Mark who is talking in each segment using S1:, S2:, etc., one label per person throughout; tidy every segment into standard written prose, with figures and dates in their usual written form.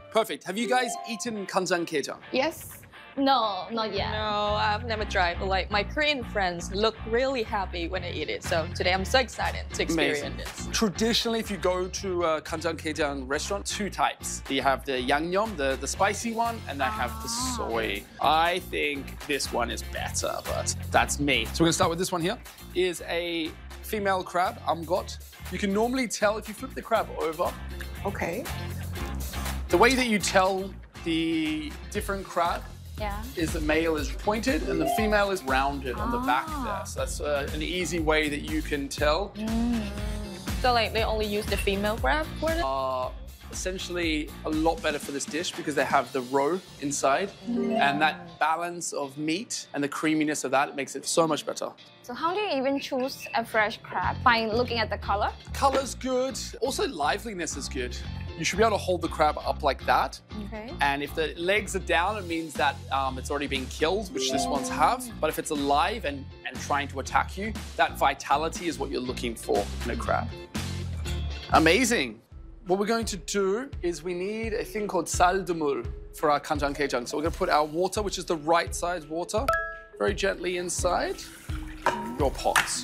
S1: Perfect. Have you guys eaten kanjangaejang?
S2: Yes.
S3: No, not yet.
S4: No, I've never tried. But like my Korean friends look really happy when they eat it. So today I'm so excited to experience this.
S1: Traditionally, if you go to a kanjangaejang restaurant, two types. You have the yangnyeom, the spicy one, and they have the soy. I think this one is better, but that's me. So we're gonna start with this one here. Is a female crab, amgot. You can normally tell if you flip the crab over.
S2: Okay.
S1: The way that you tell the different crab is the male is pointed and the female is rounded on the back there. So that's an easy way that you can tell.
S4: So like they only use the female crab for it?
S1: Essentially a lot better for this dish because they have the roe inside and that balance of meat and the creaminess of that makes it so much better.
S3: So how do you even choose a fresh crab? By looking at the color?
S1: Color's good. Also liveliness is good. You should be able to hold the crab up like that.
S3: Okay.
S1: And if the legs are down, it means that it's already been killed, which this ones have. But if it's alive and trying to attack you, that vitality is what you're looking for in a crab. Amazing. What we're going to do is we need a thing called saldumul for our kanjangaejang. So we're going to put our water, which is the right size water, very gently inside your pots.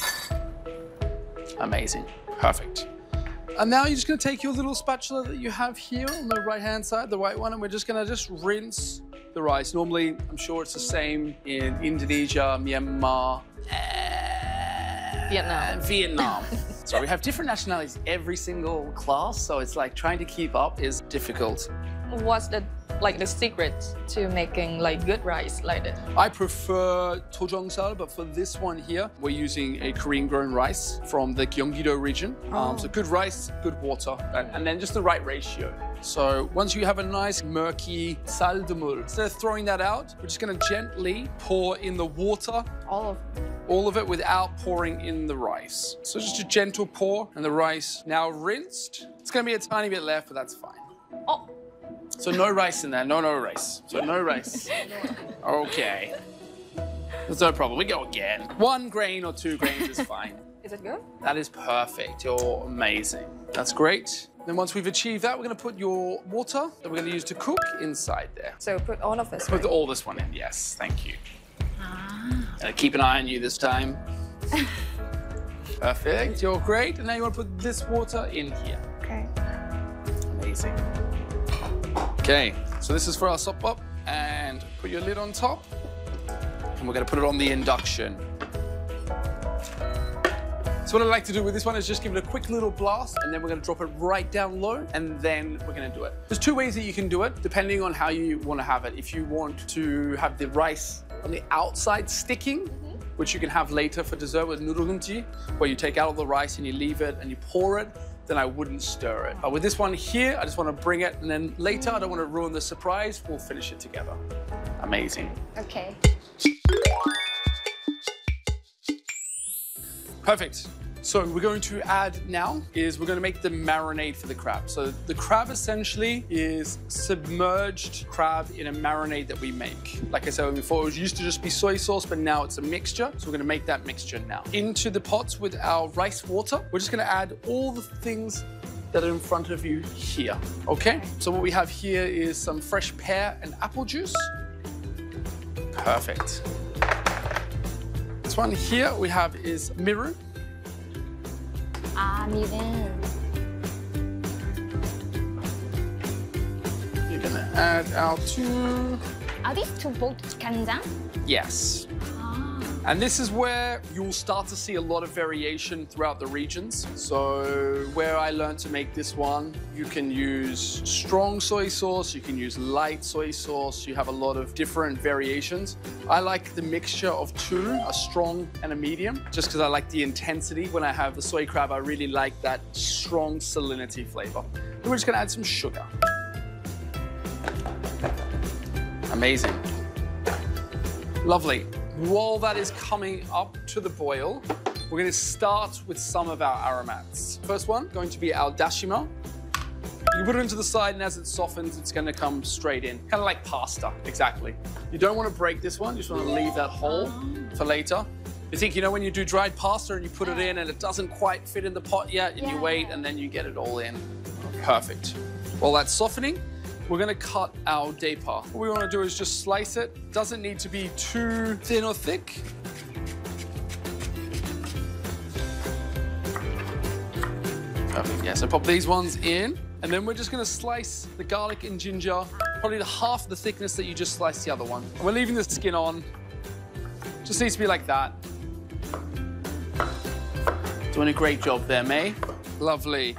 S1: Amazing. Perfect. And now you're just going to take your little spatula that you have here on the right-hand side, the white one, and we're just going to rinse the rice. Normally, I'm sure it's the same in Indonesia, Myanmar, and Vietnam. So we have different nationalities every single class, so it's like trying to keep up is difficult.
S4: What's the secret to making like good rice like this?
S1: I prefer tojeongsal, but for this one here, we're using a Korean-grown rice from the Gyeonggi-do region. So good rice, good water, and then just the right ratio. So once you have a nice murky saldumul, instead of throwing that out, we're just going to gently pour in the water. All of it without pouring in the rice. So just a gentle pour, and the rice now rinsed. It's going to be a tiny bit left, but that's fine.
S4: Oh.
S1: So no rice in there, no rice. So no rice. Okay. There's no problem, we go again. 1 grain or 2 grains is fine.
S4: Is it good?
S1: That is perfect, you're amazing. That's great. Then once we've achieved that, we're gonna put your water that we're gonna use to cook inside there.
S4: So put all of this
S1: Put all this one in, yes, thank you. Keep an eye on you this time. Perfect, you're great. And now you wanna put this water in here.
S2: Okay.
S1: Amazing. Okay, so this is for our sopbap, and put your lid on top, and we're gonna put it on the induction. So what I like to do with this one is just give it a quick little blast, and then we're gonna drop it right down low, and then we're gonna do it. There's 2 ways that you can do it, depending on how you wanna have it. If you want to have the rice on the outside sticking, which you can have later for dessert with nudelgunji, where you take out all the rice and you leave it and you pour it, then I wouldn't stir it. But with this one here, I just want to bring it, and then later, I don't want to ruin the surprise, we'll finish it together. Amazing.
S3: Okay.
S1: Perfect. So we're going to add now is we're going to make the marinade for the crab. So the crab essentially is submerged crab in a marinade that we make. Like I said before, it used to just be soy sauce, but now it's a mixture. So we're going to make that mixture now. Into the pots with our rice water, we're just going to add all the things that are in front of you here, okay? So what we have here is some fresh pear and apple juice. Perfect. This one here we have is miru.
S3: 미른.
S1: You're gonna add our 2.
S3: Are these 2 both 간장?
S1: Yes. And this is where you'll start to see a lot of variation throughout the regions. So where I learned to make this one, you can use strong soy sauce, you can use light soy sauce, you have a lot of different variations. I like the mixture of 2, a strong and a medium, just because I like the intensity. When I have the soy crab, I really like that strong salinity flavor. And we're just gonna add some sugar. Amazing. Lovely. While that is coming up to the boil, we're going to start with some of our aromats. First one, going to be our dashima. You put it into the side, and as it softens, it's going to come straight in. Kind of like pasta, exactly. You don't want to break this one, you just want to leave that whole for later. You think, you know, when you do dried pasta and you put it in and it doesn't quite fit in the pot yet, and you wait, and then you get it all in. Perfect. While that's softening, we're gonna cut our départ. What we wanna do is just slice it. Doesn't need to be too thin or thick. Perfect, yeah, so pop these ones in, and then we're just gonna slice the garlic and ginger, probably the half the thickness that you just sliced the other one. And we're leaving the skin on. Just needs to be like that. Doing a great job there, May. Lovely.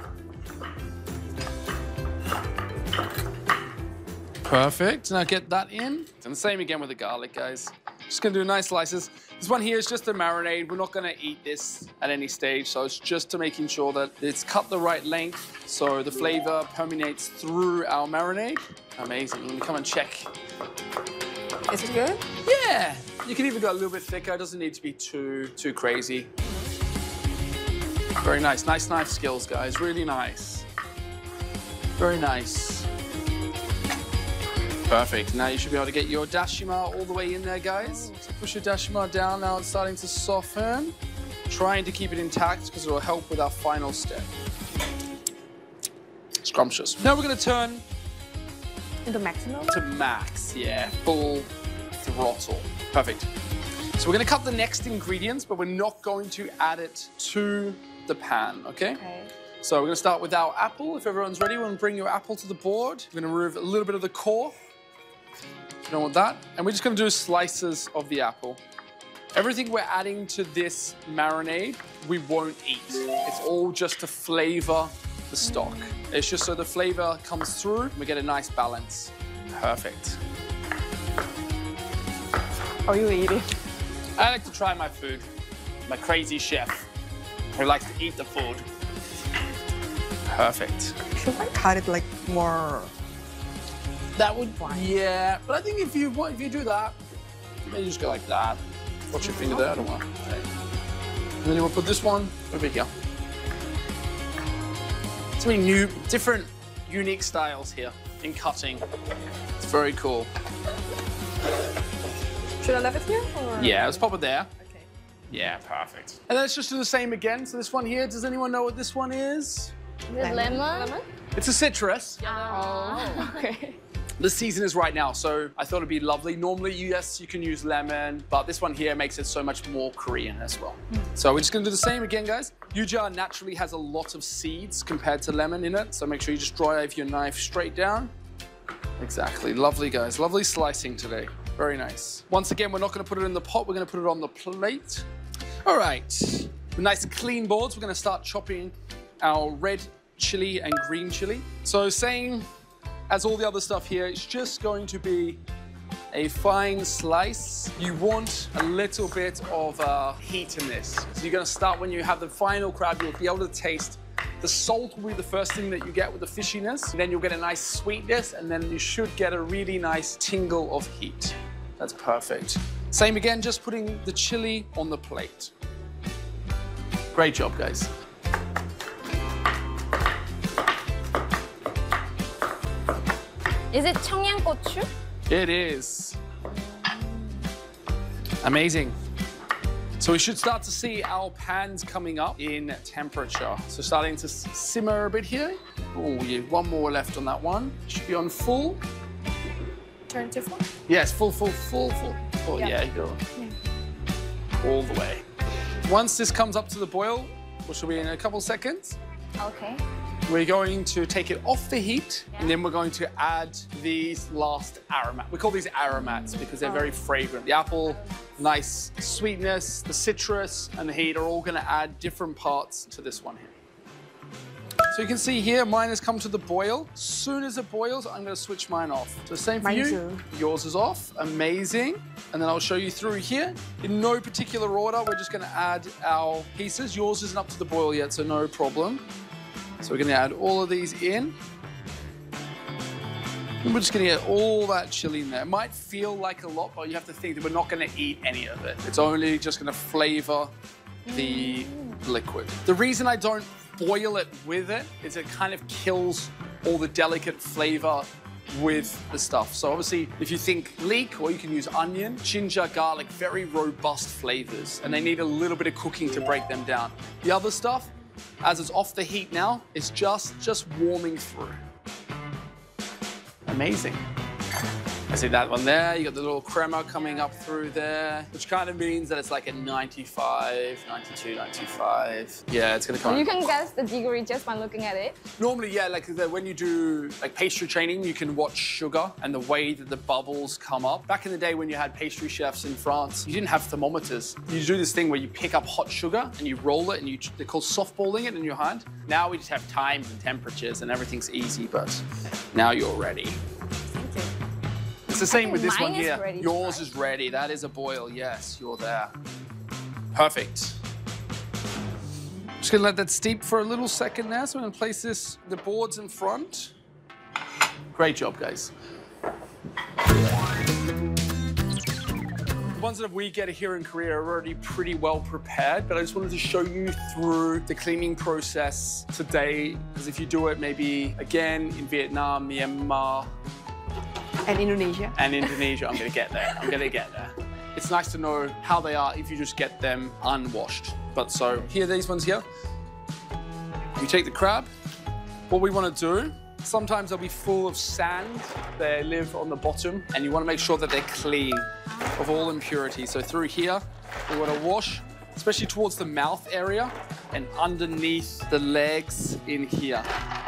S1: Perfect, now get that in. And the same again with the garlic, guys. Just gonna do nice slices. This one here is just a marinade. We're not gonna eat this at any stage, so it's just to making sure that it's cut the right length so the flavor permeates through our marinade. Amazing, let me come and check.
S4: Is it good?
S1: Yeah, you can even go a little bit thicker. It doesn't need to be too crazy. Very nice, nice knife skills, guys, really nice. Very nice. Perfect. Now you should be able to get your dashima all the way in there, guys. So push your dashima down. Now it's starting to soften. Trying to keep it intact because it will help with our final step. Scrumptious. Now we're going to turn
S3: Into maximum?
S1: to max. Yeah, full throttle. Perfect. So we're going to cut the next ingredients, but we're not going to add it to the pan, okay?
S3: Okay.
S1: So we're going to start with our apple. If everyone's ready, we're going to bring your apple to the board. We're going to remove a little bit of the core. You don't want that. And we're just going to do slices of the apple. Everything we're adding to this marinade, we won't eat. It's all just to flavor the stock. It's just so the flavor comes through and we get a nice balance. Perfect.
S3: Are you eating?
S1: I like to try my food. I'm a crazy chef who likes to eat the food. Perfect.
S2: Should I cut it like more?
S1: That would, yeah. But I think if you do that, maybe just go like that. Watch your finger there, I don't want. Okay. And then you want to put this one over here. So many new, different, unique styles here in cutting. It's very cool.
S4: Should I leave it here? Or?
S1: Yeah, let's pop it there.
S4: Okay.
S1: Yeah, perfect. And let's just do the same again. So this one here, does anyone know what this one is?
S3: Is it lemon?
S1: It's a citrus.
S3: Oh.
S4: Okay.
S1: The season is right now, so I thought it'd be lovely. Normally, yes, you can use lemon, but this one here makes it so much more Korean as well. So we're just gonna do the same again, guys. Yuja naturally has a lot of seeds compared to lemon in it, so make sure you just drive your knife straight down. Exactly, lovely, guys. Lovely slicing today. Very nice. Once again, we're not gonna put it in the pot, we're gonna put it on the plate. All right, with nice clean boards, we're gonna start chopping our red chili and green chili. So same as all the other stuff here, it's just going to be a fine slice. You want a little bit of heat in this. So you're gonna start when you have the final crab, you'll be able to taste the salt will be the first thing that you get with the fishiness. Then you'll get a nice sweetness, and then you should get a really nice tingle of heat. That's perfect. Same again, just putting the chili on the plate. Great job, guys.
S3: Is it 청양고추?
S1: It is. Amazing. So we should start to see our pans coming up in temperature. So starting to simmer a bit here. Oh, yeah, one more left on that one. Should be on full.
S4: Turn to full.
S1: Yes, full. Oh, yeah, you go. All the way. Once this comes up to the boil, which will be in a couple seconds,
S3: Okay.
S1: we're going to take it off the heat, and then we're going to add these last aromats. We call these aromats because they're very fragrant. The apple, nice sweetness, the citrus, and the heat are all gonna add different parts to this one here. So you can see here, mine has come to the boil. As soon as it boils, I'm gonna switch mine off. So same for
S2: Mine
S1: you.
S2: too.
S1: Yours is off, amazing. And then I'll show you through here. In no particular order, we're just gonna add our pieces. Yours isn't up to the boil yet, so no problem. So we're gonna add all of these in. And we're just gonna get all that chili in there. It might feel like a lot, but you have to think that we're not gonna eat any of it. It's only just gonna flavor the liquid. The reason I don't boil it with it is it kind of kills all the delicate flavor with the stuff. So obviously, if you think leek, or you can use onion, ginger, garlic, very robust flavors, and they need a little bit of cooking to break them down. The other stuff, as it's off the heat now, it's just warming through. Amazing. I see that one there. You got the little crema coming up through there, which kind of means that it's like a 95, 92, 95. Yeah, it's gonna come.
S3: You can guess the degree just by looking at it.
S1: Normally, yeah, like when you do like pastry training, you can watch sugar and the way that the bubbles come up. Back in the day when you had pastry chefs in France, you didn't have thermometers. You do this thing where you pick up hot sugar and you roll it and they're called softballing it in your hand. Now we just have times and temperatures and everything's easy, but now you're ready. It's the same with this one here. Yours is ready. That is a boil. Yes, you're there. Perfect. Just gonna let that steep for a little second there. So I'm gonna place the boards in front. Great job, guys. The ones that we get here in Korea are already pretty well prepared, but I just wanted to show you through the cleaning process today, because if you do it maybe again in Vietnam, Myanmar,
S2: And Indonesia.
S1: and Indonesia, I'm gonna get there. I'm gonna get there. It's nice to know how they are if you just get them unwashed. But so here, these ones here. You take the crab. What we want to do, sometimes they'll be full of sand. They live on the bottom, and you want to make sure that they're clean of all impurities. So through here, we want to wash, especially towards the mouth area and underneath the legs in here.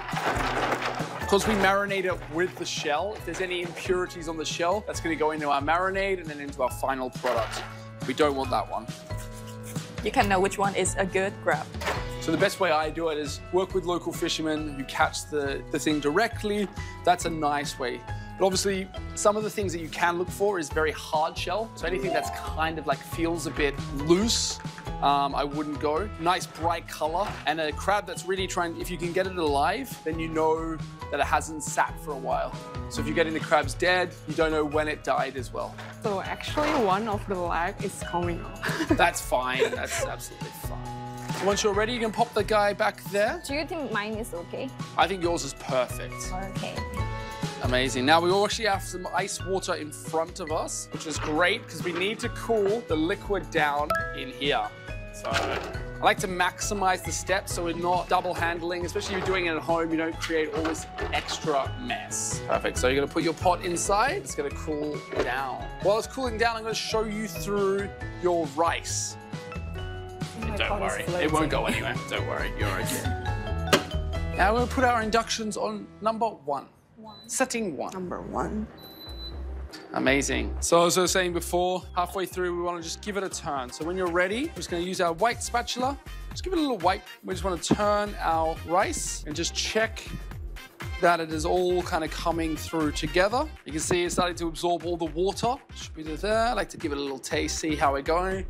S1: Because we marinate it with the shell, if there's any impurities on the shell, that's going to go into our marinade and then into our final product. We don't want that one.
S4: You can know which one is a good crab.
S1: So the best way I do it is work with local fishermen who catch the thing directly. That's a nice way. But obviously, some of the things that you can look for is very hard shell. So anything that's kind of like feels a bit loose, I wouldn't go. Nice bright color. And a crab that's really trying, if you can get it alive, then you know that it hasn't sat for a while. So if you're getting the crabs dead, you don't know when it died as well.
S2: So actually one of the leg is coming off.
S1: That's fine. That's absolutely fine. So once you're ready, you can pop the guy back there.
S3: Do you think mine is okay?
S1: I think yours is perfect.
S3: Okay.
S1: Amazing. Now we actually have some ice water in front of us, which is great because we need to cool the liquid down in here. So I like to maximize the steps so we're not double handling, especially if you're doing it at home, you don't create all this extra mess. Perfect. So you're gonna put your pot inside. It's gonna cool down. While it's cooling down, I'm gonna show you through your rice. Don't worry, it won't go anywhere. Don't worry, you're okay. Now we're gonna put our inductions on number 1. Setting 1.
S2: Number 1.
S1: Amazing. So as I was saying before, halfway through, we want to just give it a turn. So when you're ready, we're just going to use our white spatula. Just give it a little wipe. We just want to turn our rice and just check that it is all kind of coming through together. You can see it's starting to absorb all the water. Should be there. I like to give it a little taste, see how we're going.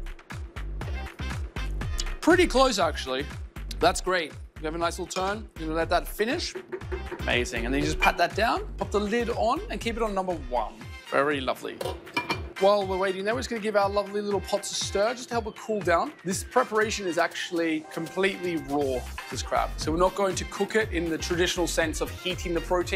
S1: Pretty close, actually. That's great. You have a nice little turn. You're gonna let that finish. Amazing. And then you just pat that down, pop the lid on, and keep it on number 1. Very lovely. While we're waiting there, we're just gonna give our lovely little pots a stir just to help it cool down. This preparation is actually completely raw, this crab. So we're not going to cook it in the traditional sense of heating the protein.